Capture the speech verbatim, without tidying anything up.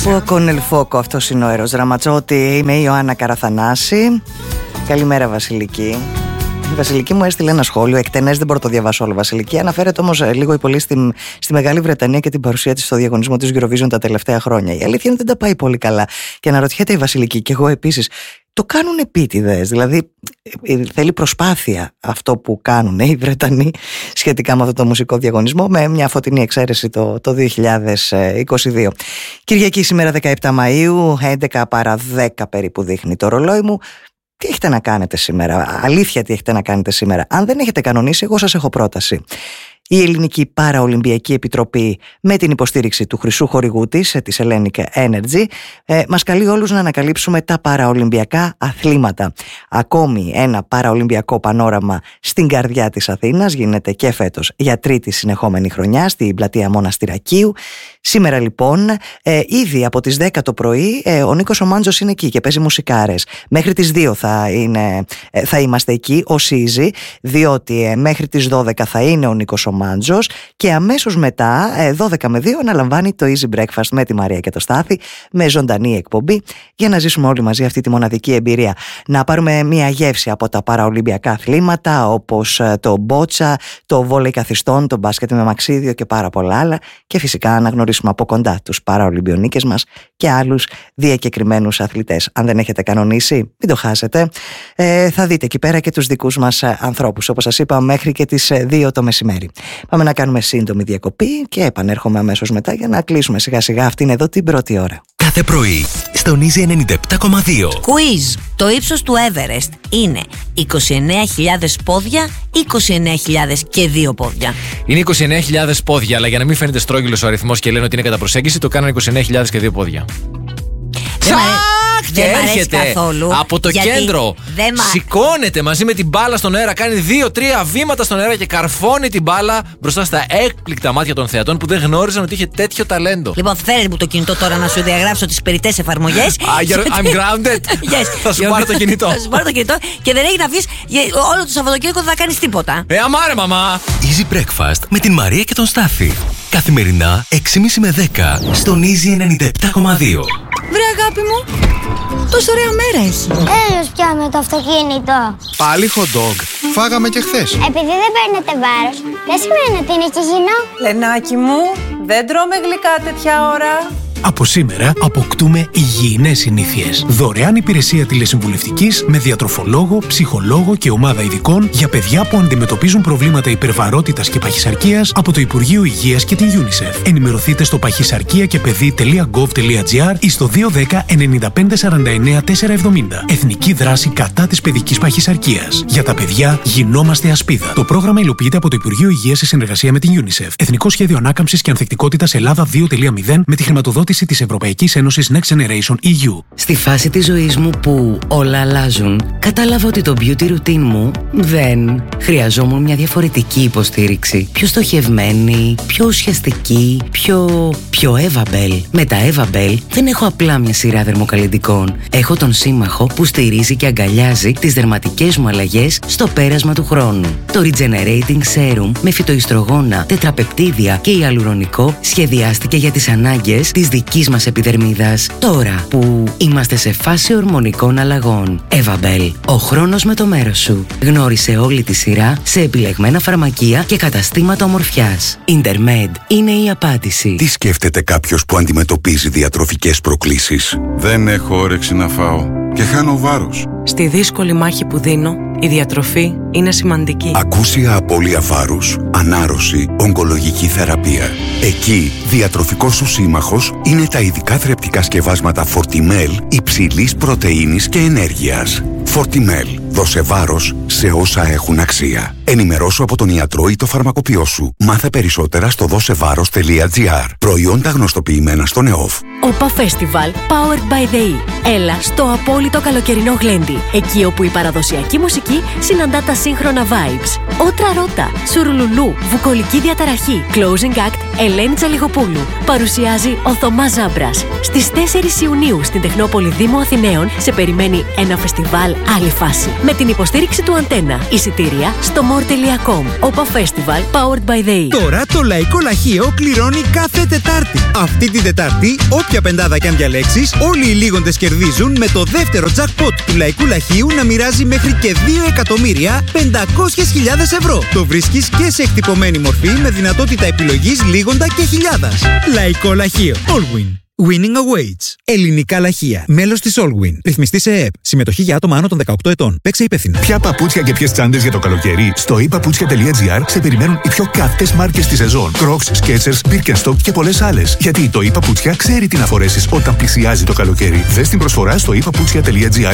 Φόκο νελ φόκο, αυτός είναι ο Έρος Ραματσότη. Είμαι η Ιωάννα Καραθανάση. Καλημέρα Βασιλική. Η Βασιλική μου έστειλε ένα σχόλιο, εκτενές, δεν μπορώ να το διαβάσω όλο, Βασιλική. Αναφέρεται όμως λίγο ή πολύ στη, στη Μεγάλη Βρετανία και την παρουσία της στο διαγωνισμό της Eurovision τα τελευταία χρόνια. Η αλήθεια είναι ότι δεν τα πάει πολύ καλά. Και αναρωτιέται η Βασιλική, και εγώ επίσης, το κάνουν επίτηδες. Δηλαδή θέλει προσπάθεια αυτό που κάνουν οι Βρετανοί σχετικά με αυτό το μουσικό διαγωνισμό, με μια φωτεινή εξαίρεση το, το δύο χιλιάδες είκοσι δύο. Κυριακή σήμερα δεκαεπτά Μαΐου, έντεκα παρά δέκα περίπου δείχνει το ρολόι μου. Τι έχετε να κάνετε σήμερα? Αλήθεια, τι έχετε να κάνετε σήμερα? Αν δεν έχετε κανονίσει, εγώ σας έχω πρόταση. Η Ελληνική Παραολυμπιακή Επιτροπή, με την υποστήριξη του χρυσού χορηγού της, της Hellenic Energy, ε, μας καλεί όλους να ανακαλύψουμε τα παραολυμπιακά αθλήματα. Ακόμη ένα παραολυμπιακό πανόραμα στην καρδιά της Αθήνας γίνεται και φέτος για τρίτη συνεχόμενη χρονιά στην πλατεία Μοναστηρακίου. Σήμερα λοιπόν, ε, ήδη από τις δέκα το πρωί, ε, ο Νίκος ο Μάντζος είναι εκεί και παίζει μουσικάρες. Μέχρι τις δύο θα, είναι, ε, θα είμαστε εκεί ως Easy, διότι ε, μέχρι τις δώδεκα θα είναι ο Νίκος ο Μάντζος και αμέσως μετά, ε, δώδεκα με δύο, αναλαμβάνει το Easy Breakfast με τη Μαρία και το Στάθη, με ζωντανή εκπομπή, για να ζήσουμε όλοι μαζί αυτή τη μοναδική εμπειρία. Να πάρουμε μια γεύση από τα παραολυμπιακά αθλήματα, όπως ε, το μπότσα, το βόλεϊ καθιστών, το μπάσκετ με μαξίδιο και πάρα πολλά άλλα, και φυσικά να γνωρίσουμε από κοντά τους παραολυμπιονίκες μας και άλλους διακεκριμένους αθλητές. Αν δεν έχετε κανονίσει, μην το χάσετε. Ε, θα δείτε εκεί πέρα και τους δικούς μας ανθρώπους, όπως σας είπα, μέχρι και τις δύο το μεσημέρι. Πάμε να κάνουμε σύντομη διακοπή και επανέρχομαι αμέσως μετά για να κλείσουμε σιγά σιγά αυτήν εδώ την πρώτη ώρα. Κάθε πρωί στον Easy ενενήντα επτά κόμμα δύο. Quiz. Το ύψος του Everest είναι είκοσι εννέα χιλιάδες πόδια ή είκοσι εννέα χιλιάδες και δύο πόδια? Είναι είκοσι εννέα χιλιάδες πόδια, αλλά για να μην φαίνεται στρόγγυλος ο αριθμός και λένε ότι είναι κατά προσέγγιση, το κάνανε είκοσι εννέα χιλιάδες και δύο πόδια. Και έρχεται από το κέντρο, σηκώνεται μαζί με την μπάλα στον αέρα, κάνει δύο-τρία βήματα στον αέρα και καρφώνει την μπάλα μπροστά στα έκπληκτα μάτια των θεατών που δεν γνώριζαν ότι είχε τέτοιο ταλέντο. Λοιπόν, θέλει μου το κινητό τώρα να σου διαγράψω τις περιττές εφαρμογές. I'm grounded. Yes. Θα σου πάρω το κινητό. Θα σου πάρω το κινητό και δεν έχει να βγεις όλο το Σαββατοκύριακο, δεν θα κάνεις τίποτα. Ε, αμάρε, μαμά. Easy Breakfast με την Μαρία και τον Στάθη. Καθημερινά έξι και μισή με δέκα στον Easy ενενήντα επτά κόμμα δύο. Βρε αγάπη μου, τόσο ωραία μέρα έχει. Έλος πια με το αυτοκίνητο. Πάλι hot dog. Φάγαμε και χθες. Επειδή δεν παίρνετε βάρος, δεν σημαίνει ότι είναι υγιεινό. Λενάκι μου, δεν τρώμε γλυκά τέτοια ώρα. Από σήμερα αποκτούμε υγιεινές συνήθειες. Δωρεάν υπηρεσία τηλεσυμβουλευτικής με διατροφολόγο, ψυχολόγο και ομάδα ειδικών για παιδιά που αντιμετωπίζουν προβλήματα υπερβαρότητας και παχυσαρκίας από το Υπουργείο Υγείας και την UNICEF. Ενημερωθείτε στο παχυσαρκία και παιδί τελεία γκοβ τελεία τζι ή στο δύο ένα μηδέν εννιά πέντε σαράντα εννέα τετρακόσια εβδομήντα. Εθνική δράση κατά της παιδικής παχυσαρκίας. Για τα παιδιά γινόμαστε ασπίδα. Το πρόγραμμα υλοποιείται από το Υπουργείο Υγείας σε συνεργασία με την UNICEF. Εθνικό Σχέδιο Ανάκαμψης και Ανθεκτικότητας Ελλάδα δύο κόμμα μηδέν με τη χρηματοδότηση της Ευρωπαϊκής Ένωσης Next Generation ι γιου. Στη φάση της ζωής μου που όλα αλλάζουν, κατάλαβα ότι το beauty routine μου δεν χρειαζόμουν μια διαφορετική υποστήριξη. Πιο στοχευμένη, πιο ουσιαστική, πιο... πιο Evabel. Με τα Evabel δεν έχω απλά μια σειρά δερμοκαλλυντικών. Έχω τον σύμμαχο που στηρίζει και αγκαλιάζει τις δερματικές μου αλλαγές στο πέρασμα του χρόνου. Το Regenerating Serum με φυτοϊστρογόνα, τετραπεπτίδια και ιαλουρονικό σχεδιάστηκε για τις ανάγκες της δικής μας επιδερμίδας. Τώρα που είμαστε σε φάση ορμονικών αλλαγών. Evabel. Ο χρόνος με το μέρος σου. Γνώρισε όλη τη σειρά σε επιλεγμένα φαρμακεία και καταστήματα ομορφιάς. Intermed είναι η απάντηση. Τι σκέφτεται κάποιος που αντιμετωπίζει διατροφικές προκλήσεις? Δεν έχω όρεξη να φάω και χάνω βάρος. Στη δύσκολη μάχη που δίνω, η διατροφή είναι σημαντική. Ακούσια απώλεια βάρους, ανάρρωση, ογκολογική θεραπεία. Εκεί, διατροφικός σου σύμμαχος είναι τα ειδικά θρεπτικά σκευάσματα Fortimel υψηλής πρωτεΐνης και ενέργειας. Fortimel. Δώσε βάρος σε όσα έχουν αξία. Ενημερώσου από τον ιατρό ή το φαρμακοποιό σου. Μάθε περισσότερα στο δώσεβάρος τελεία τζι άρ. Προϊόντα γνωστοποιημένα στον ΕΟΦ. ΟΠΑ Festival Powered by the E. Έλα στο απόλυτο καλοκαιρινό γλέντι. Εκεί όπου η παραδοσιακή μουσική συναντά τα σύγχρονα vibes. Ότρα Ρώτα, Σουρουλουλού, Βουκολική Διαταραχή, Closing Act, Ελένη Τσαλιγοπούλου. Παρουσιάζει ο Θωμάς Ζάμπρας. Στις τέσσερις Ιουνίου στην Τεχνόπολη Δήμου Αθηναίων σε περιμένει ένα φεστιβάλ άλλη φάση. Με την υποστήριξη του Αντένα. Εισιτήρια στο power τελεία com. όπα Festival powered by the E. Τώρα το Λαϊκό Λαχείο κληρώνει κάθε Τετάρτη. Αυτή την Τετάρτη, όποια πεντάδα κι αν διαλέξεις, όλοι οι λίγοντες κερδίζουν με το δεύτερο jackpot του Λαϊκού Λαχείου να μοιράζει μέχρι και δύο εκατομμύρια πεντακόσιες χιλιάδες ευρώ. Το βρίσκεις και σε εκτυπωμένη μορφή με δυνατότητα επιλογής λίγοντα και χιλιάδας. Λαϊκό Λαχείο. Allwin. Winning awaits. Ελληνικά λαχεία. Μέλος της Allwin. Ρυθμιστή σε ΕΕΠ. Συμμετοχή για άτομα άνω των δεκαοκτώ ετών. Παίξε υπεύθυνα. Ποια παπούτσια και ποιες τσάντες για το καλοκαίρι? Στο e paputsια τελεία gr σε περιμένουν οι πιο καυτές μάρκες της σεζόν. Crocs, Skechers, Birkenstock και πολλές άλλες. Γιατί το e paputsια ξέρει τι να φορέσεις όταν πλησιάζει το καλοκαίρι. Δες την προσφορά στο e paputsια τελεία gr